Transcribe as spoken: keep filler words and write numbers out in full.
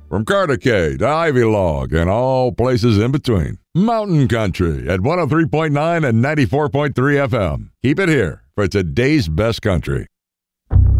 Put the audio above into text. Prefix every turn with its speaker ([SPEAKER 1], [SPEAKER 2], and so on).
[SPEAKER 1] From Carter K to Ivy Log and all places in between. Mountain Country at one oh three point nine and ninety-four point three F M. Keep it here for today's best country.